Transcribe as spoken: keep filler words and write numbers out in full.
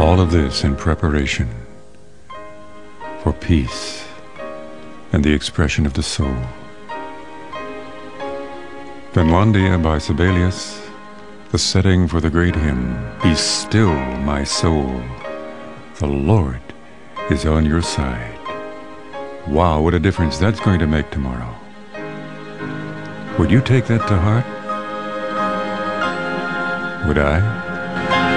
All of this in preparation for peace and the expression of the soul. Finlandia by Sibelius, the setting for the great hymn, Be Still, My Soul, the Lord is on your side. Wow, what a difference that's going to make tomorrow. Would you take that to heart? Would I?